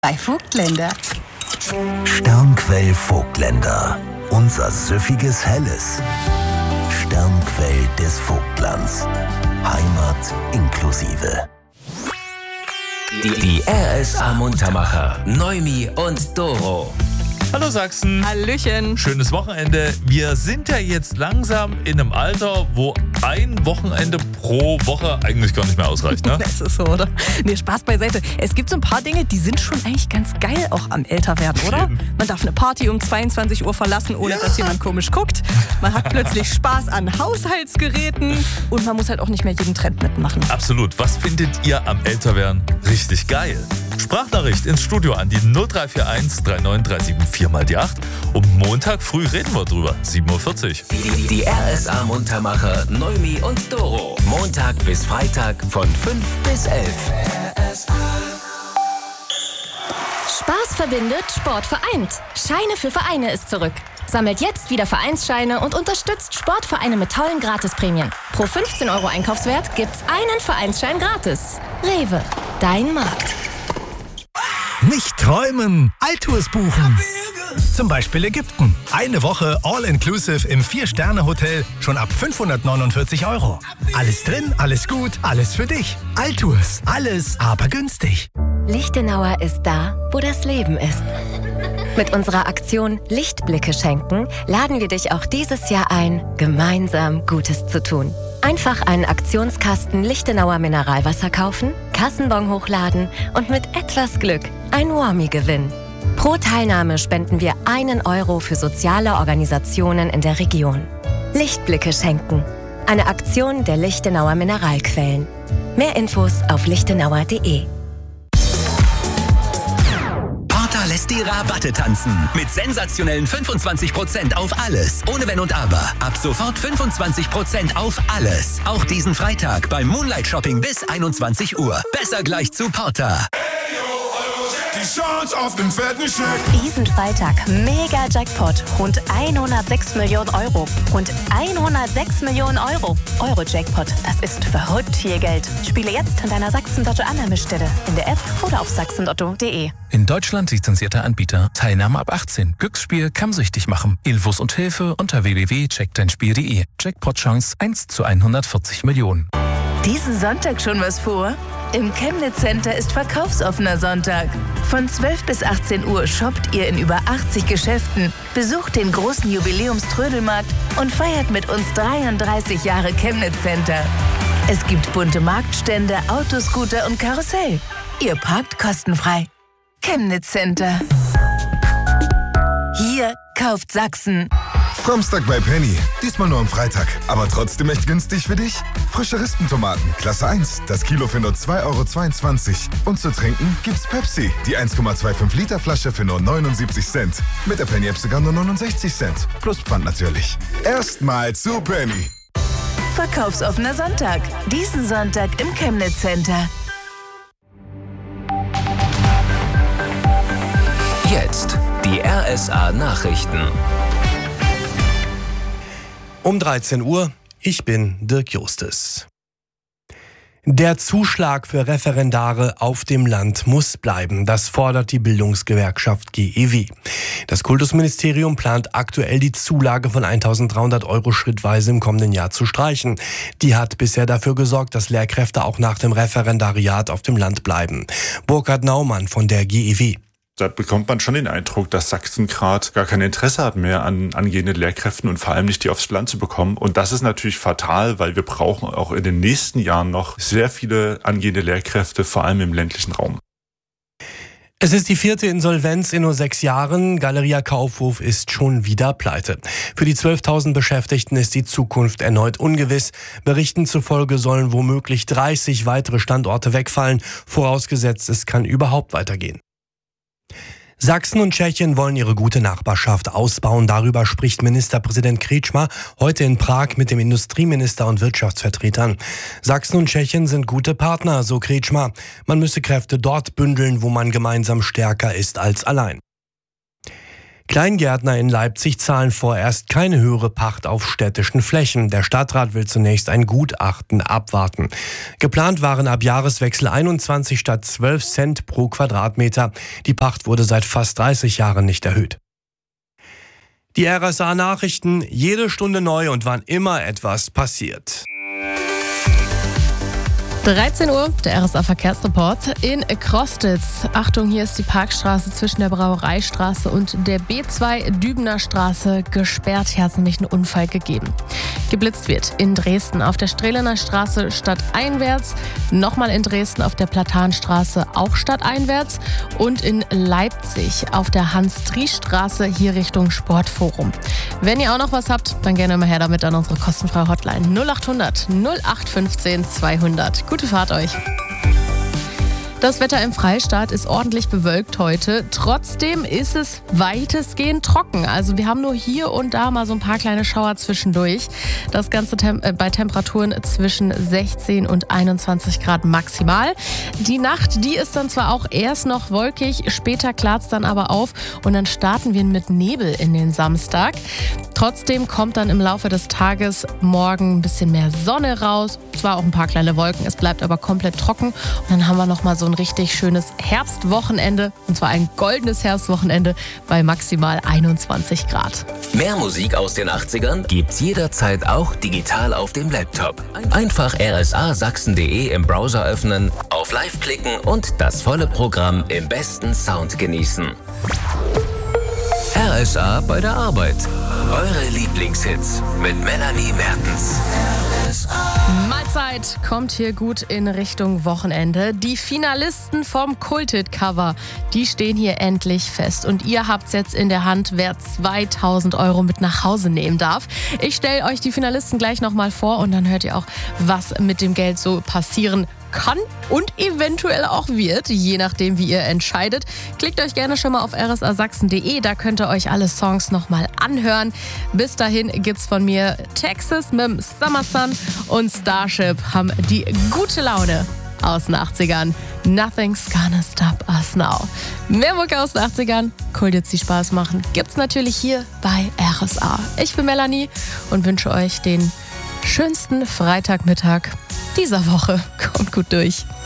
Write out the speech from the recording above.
Bei Vogtländer. Sternquell Vogtländer. Unser süffiges Helles. Sternquell des Vogtlands. Heimat inklusive. Die RSA Muntermacher, Noemi und Doro. Hallo Sachsen. Hallöchen. Schönes Wochenende. Wir sind ja jetzt langsam in einem Alter, wo ein Wochenende pro Woche eigentlich gar nicht mehr ausreicht, ne? Das ist so, oder? Nee, Spaß beiseite. Es gibt so ein paar Dinge, die sind schon eigentlich ganz geil auch am Älterwerden, oder? Man darf eine Party um 22 Uhr verlassen, ohne dass jemand komisch guckt. Man hat plötzlich Spaß an Haushaltsgeräten und man muss halt auch nicht mehr jeden Trend mitmachen. Absolut. Was findet ihr am Älterwerden richtig geil? Sprachnachricht ins Studio an die 0341 3937 4x8. Und Montag früh reden wir drüber. 7.40 Uhr. Die RSA Muntermacher, Noemi und Doro. Montag bis Freitag von 5 bis 11. Spaß verbindet, Sport vereint. Scheine für Vereine ist zurück. Sammelt jetzt wieder Vereinsscheine und unterstützt Sportvereine mit tollen Gratisprämien. Pro 15 € Einkaufswert gibt's einen Vereinsschein gratis. Rewe, dein Markt. Nicht träumen, Altours buchen. Zum Beispiel Ägypten. Eine Woche All-Inclusive im 4-Sterne-Hotel schon ab 549 €. Alles drin, alles gut, alles für dich. Altours, alles aber günstig. Lichtenauer ist da, wo das Leben ist. Mit unserer Aktion Lichtblicke schenken laden wir dich auch dieses Jahr ein, gemeinsam Gutes zu tun. Einfach einen Aktionskasten Lichtenauer Mineralwasser kaufen, Kassenbon hochladen und mit etwas Glück ein Warmie gewinnen. Pro Teilnahme spenden wir 1 € für soziale Organisationen in der Region. Lichtblicke schenken. Eine Aktion der Lichtenauer Mineralquellen. Mehr Infos auf lichtenauer.de. Porter lässt die Rabatte tanzen. Mit sensationellen 25% auf alles. Ohne Wenn und Aber. Ab sofort 25% auf alles. Auch diesen Freitag beim Moonlight Shopping bis 21 Uhr. Besser gleich zu Porter. Die Chance auf den fetten Scheck. Diesen Freitag mega Jackpot. Rund 106 Millionen €. Rund 106 Millionen €. Euro-Jackpot. Das ist verrückt viel Geld. Spiele jetzt an deiner Sachsen-Lotto-Anmeldestelle. In der App oder auf sachsenlotto.de. In Deutschland lizenzierter Anbieter. Teilnahme ab 18. Glücksspiel kann süchtig machen. Infos und Hilfe unter www.checkdeinspiel.de. Jackpot-Chance 1 zu 140 Millionen. Diesen Sonntag schon was vor? Im Chemnitz Center ist verkaufsoffener Sonntag. Von 12 bis 18 Uhr shoppt ihr in über 80 Geschäften, besucht den großen Jubiläumströdelmarkt und feiert mit uns 33 Jahre Chemnitz Center. Es gibt bunte Marktstände, Autoscooter und Karussell. Ihr parkt kostenfrei. Chemnitz Center. Hier kauft Sachsen. Samstag bei Penny. Diesmal nur am Freitag. Aber trotzdem echt günstig für dich. Frische Rispentomaten, Klasse 1. Das Kilo für nur 2,22 €. Und zu trinken gibt's Pepsi. Die 1,25 Liter Flasche für nur 79 Cent. Mit der Penny-App sogar nur 69 Cent. Plus Pfand natürlich. Erstmal zu Penny. Verkaufsoffener Sonntag. Diesen Sonntag im Chemnitz Center. Jetzt die RSA Nachrichten. Um 13 Uhr, ich bin Dirk Justus. Der Zuschlag für Referendare auf dem Land muss bleiben. Das fordert die Bildungsgewerkschaft GEW. Das Kultusministerium plant aktuell die Zulage von 1.300 € schrittweise im kommenden Jahr zu streichen. Die hat bisher dafür gesorgt, dass Lehrkräfte auch nach dem Referendariat auf dem Land bleiben. Burkhard Naumann von der GEW. Da bekommt man schon den Eindruck, dass Sachsen gerade gar kein Interesse hat mehr an angehenden Lehrkräften und vor allem nicht die aufs Land zu bekommen. Und das ist natürlich fatal, weil wir brauchen auch in den nächsten Jahren noch sehr viele angehende Lehrkräfte, vor allem im ländlichen Raum. Es ist die 4. Insolvenz in nur 6 Jahren. Galeria Kaufhof ist schon wieder pleite. Für die 12.000 Beschäftigten ist die Zukunft erneut ungewiss. Berichten zufolge sollen womöglich 30 weitere Standorte wegfallen, vorausgesetzt es kann überhaupt weitergehen. Sachsen und Tschechien wollen ihre gute Nachbarschaft ausbauen. Darüber spricht Ministerpräsident Kretschmer heute in Prag mit dem Industrieminister und Wirtschaftsvertretern. Sachsen und Tschechien sind gute Partner, so Kretschmer. Man müsse Kräfte dort bündeln, wo man gemeinsam stärker ist als allein. Kleingärtner in Leipzig zahlen vorerst keine höhere Pacht auf städtischen Flächen. Der Stadtrat will zunächst ein Gutachten abwarten. Geplant waren ab Jahreswechsel 21 statt 12 Cent pro Quadratmeter. Die Pacht wurde seit fast 30 Jahren nicht erhöht. Die RSA-Nachrichten, jede Stunde neu und wann immer etwas passiert. 13 Uhr, der RSA-Verkehrsreport in Krostitz. Achtung, hier ist die Parkstraße zwischen der Brauereistraße und der B2 Dübener Straße gesperrt. Hier hat es nämlich einen Unfall gegeben. Geblitzt wird in Dresden auf der Strehlener Straße stadteinwärts, nochmal in Dresden auf der Platanstraße auch stadteinwärts und in Leipzig auf der Hans-Dries-Straße hier Richtung Sportforum. Wenn ihr auch noch was habt, dann gerne mal her damit an unsere kostenfreie Hotline 0800 0815 200. Gute Fahrt euch. Das Wetter im Freistaat ist ordentlich bewölkt heute. Trotzdem ist es weitestgehend trocken. Also wir haben nur hier und da mal so ein paar kleine Schauer zwischendurch. Das Ganze bei Temperaturen zwischen 16 und 21 Grad maximal. Die Nacht, die ist dann zwar auch erst noch wolkig, später klart es dann aber auf und dann starten wir mit Nebel in den Samstag. Trotzdem kommt dann im Laufe des Tages morgen ein bisschen mehr Sonne raus. Zwar auch ein paar kleine Wolken, es bleibt aber komplett trocken. Und dann haben wir nochmal so ein richtig schönes Herbstwochenende. Und zwar ein goldenes Herbstwochenende bei maximal 21 Grad. Mehr Musik aus den 80ern gibt's jederzeit auch digital auf dem Laptop. Einfach rsasachsen.de im Browser öffnen, auf Live klicken und das volle Programm im besten Sound genießen. RSA bei der Arbeit. Eure Lieblingshits mit Melanie Mertens. Mahlzeit kommt hier gut in Richtung Wochenende. Die Finalisten vom Kulthit-Cover, die stehen hier endlich fest. Und ihr habt's jetzt in der Hand, wer 2.000 € mit nach Hause nehmen darf. Ich stelle euch die Finalisten gleich nochmal vor und dann hört ihr auch, was mit dem Geld so passieren kann und eventuell auch wird, je nachdem, wie ihr entscheidet. Klickt euch gerne schon mal auf rsasachsen.de, da könnt ihr euch alle Songs nochmal anhören. Bis dahin gibt's von mir Texas mit dem Summer Sun und Starship haben die gute Laune aus den 80ern. Nothing's gonna stop us now. Mehr Mucke aus den 80ern, Kulthits, die Spaß machen, gibt's natürlich hier bei RSA. Ich bin Melanie und wünsche euch den schönsten Freitagmittag dieser Woche. Kommt gut durch.